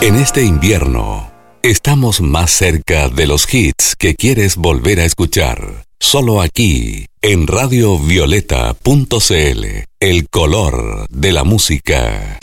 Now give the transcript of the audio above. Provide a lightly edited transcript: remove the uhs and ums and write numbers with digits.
En este invierno, estamos más cerca de los hits que quieres volver a escuchar. Solo aquí, en radiovioleta.cl, el color de la música.